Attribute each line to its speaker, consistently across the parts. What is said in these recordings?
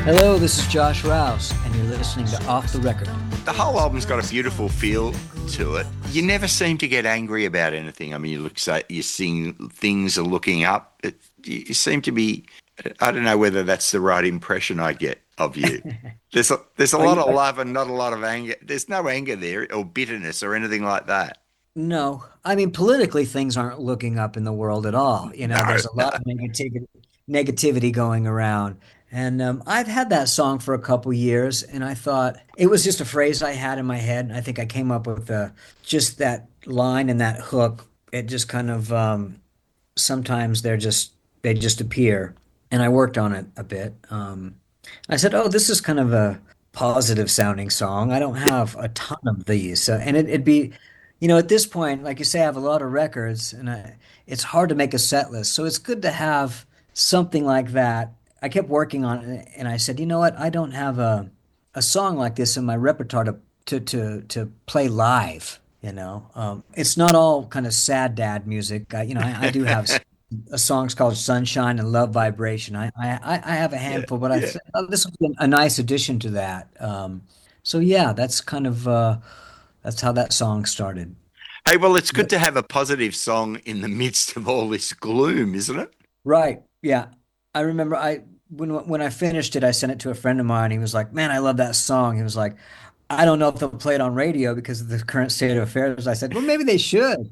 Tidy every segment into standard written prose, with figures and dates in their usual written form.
Speaker 1: Hello, this is Josh Rouse, and you're listening to Off the Record.
Speaker 2: The whole album's got a beautiful feel to it. You never seem to get angry about anything. I mean, you're seeing things are looking up. You seem to be. I don't know whether that's the right impression I get of you. There's a lot of love and not a lot of anger. There's no anger there or bitterness or anything like that.
Speaker 1: No, I mean, politically, things aren't looking up in the world at all.
Speaker 2: No,
Speaker 1: There's a lot of negativity going around. And I've had that song for a couple years, and I thought it was just a phrase I had in my head. And I think I came up with just that line and that hook. It just kind of sometimes they just appear, and I worked on it a bit. I said, "Oh, this is kind of a positive sounding song. I don't have a ton of these, and it'd be, at this point, like you say, I have a lot of records, and it's hard to make a set list. So it's good to have something like that. I kept working on it, and I said, you know what? I don't have a song like this in my repertoire to play live. It's not all kind of sad dad music. I do have a songs called Sunshine and Love Vibration. I have a
Speaker 2: yeah,
Speaker 1: handful, but I
Speaker 2: yeah.
Speaker 1: said, oh, this would be a nice addition to that. So yeah, that's kind of that's how that song started.
Speaker 2: Hey, well, it's good
Speaker 1: But,
Speaker 2: to have a positive song in the midst of all this gloom, isn't it?
Speaker 1: right, yeah. I remember when I finished it, I sent it to a friend of mine. He was like, "Man, I love that song." He was like, "I don't know if they'll play it on radio because of the current state of affairs." I said, "Well, maybe they should,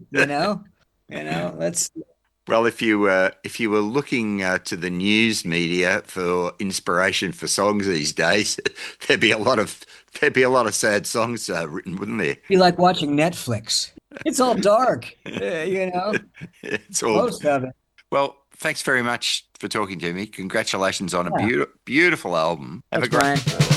Speaker 1: let's."
Speaker 2: Well, if you were looking to the news media for inspiration for songs these days, there'd be a lot of there'd be a lot of sad songs written, wouldn't there?
Speaker 1: Be like watching Netflix. It's all dark,
Speaker 2: It's all
Speaker 1: most of it.
Speaker 2: well. Thanks very much for talking to me. Congratulations on a
Speaker 1: Yeah.
Speaker 2: beautiful album. Have a
Speaker 1: Thanks,
Speaker 2: great
Speaker 1: Brian.